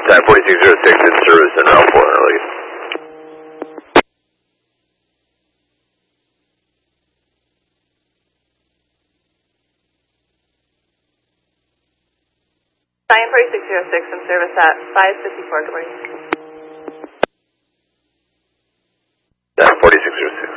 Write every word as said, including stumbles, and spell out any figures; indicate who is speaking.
Speaker 1: nine forty-six oh six in service and Route four, release.
Speaker 2: nine forty-six oh six in service at five fifty-four, good morning.
Speaker 1: nine forty-six oh six.